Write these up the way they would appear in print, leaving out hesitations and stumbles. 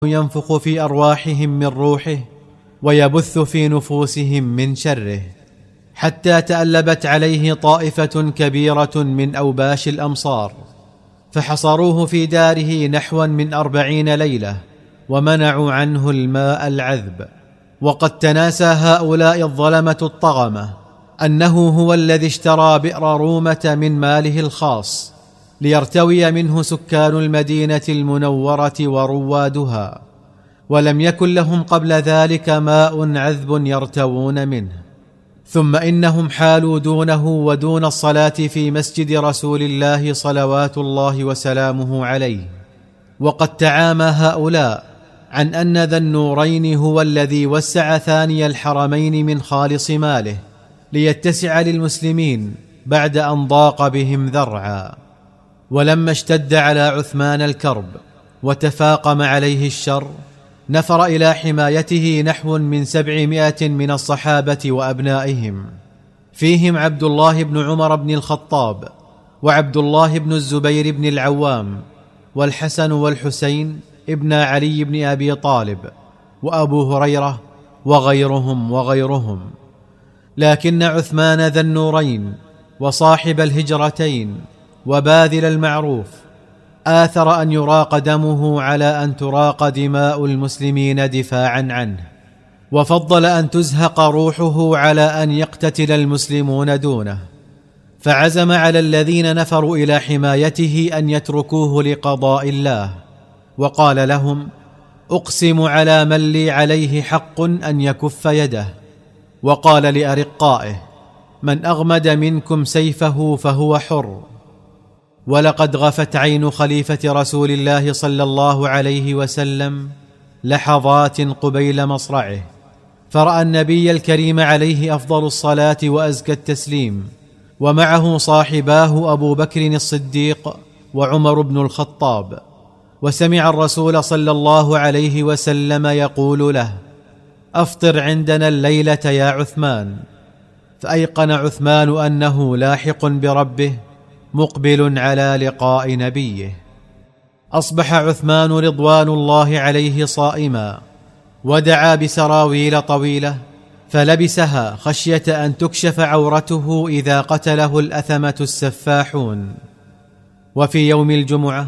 ينفخ في أرواحهم من روحه ويبث في نفوسهم من شره، حتى تألبت عليه طائفة كبيرة من أوباش الأمصار، فحصروه في داره نحوا من 40 ليلة، ومنعوا عنه الماء العذب. وقد تناسى هؤلاء الظلمة الطغمة أنه هو الذي اشترى بئر رومة من ماله الخاص ليرتوي منه سكان المدينة المنورة وروادها، ولم يكن لهم قبل ذلك ماء عذب يرتوون منه. ثم إنهم حالوا دونه ودون الصلاة في مسجد رسول الله صلوات الله وسلامه عليه. وقد تعامى هؤلاء عن أن ذا النورين هو الذي وسع ثاني الحرمين من خالص ماله ليتسع للمسلمين بعد أن ضاق بهم ذرعا. ولما اشتد على عثمان الكرب وتفاقم عليه الشر، نفر إلى حمايته نحو من 700 من الصحابة وأبنائهم، فيهم عبد الله بن عمر بن الخطاب، وعبد الله بن الزبير بن العوام، والحسن والحسين ابن علي بن أبي طالب، وأبو هريرة، وغيرهم. لكن عثمان ذا النورين وصاحب الهجرتين وباذل المعروف آثر أن يراق دمه على أن تراق دماء المسلمين دفاعا عنه، وفضل أن تزهق روحه على أن يقتتل المسلمون دونه، فعزم على الذين نفروا إلى حمايته أن يتركوه لقضاء الله، وقال لهم: أقسم على من لي عليه حق أن يكف يده. وقال لأرقائه: من أغمد منكم سيفه فهو حر. ولقد غفت عين خليفة رسول الله صلى الله عليه وسلم لحظات قبيل مصرعه، فرأى النبي الكريم عليه أفضل الصلاة وأزكى التسليم، ومعه صاحباه أبو بكر الصديق وعمر بن الخطاب، وسمع الرسول صلى الله عليه وسلم يقول له: أفطر عندنا الليلة يا عثمان. فأيقن عثمان أنه لاحق بربه مقبل على لقاء نبيه. أصبح عثمان رضوان الله عليه صائما، ودعا بسراويل طويلة فلبسها خشية أن تكشف عورته إذا قتله الأثمة السفاحون. وفي يوم الجمعة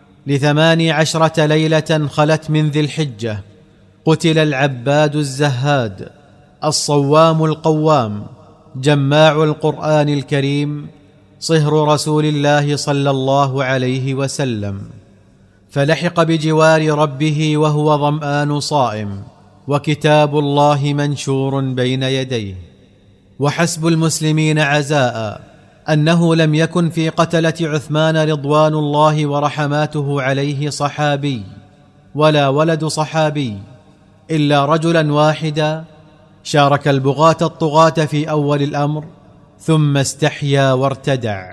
18 ليلة خلت من ذي الحجة قتل العباد الزهاد الصوام القوام جماع القرآن الكريم صهر رسول الله صلى الله عليه وسلم، فلحق بجوار ربه وهو ظمآن صائم، وكتاب الله منشور بين يديه. وحسب المسلمين عزاء أنه لم يكن في قتلة عثمان رضوان الله ورحماته عليه صحابي ولا ولد صحابي، إلا رجلا واحدا شارك البغاة الطغاة في أول الأمر ثم استحيا وارتدع.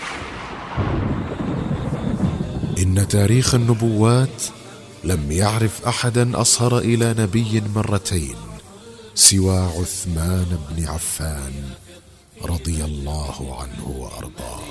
إن تاريخ النبوات لم يعرف أحدا أصهر إلى نبي مرتين سوى عثمان بن عفان رضي الله عنه وأرضاه.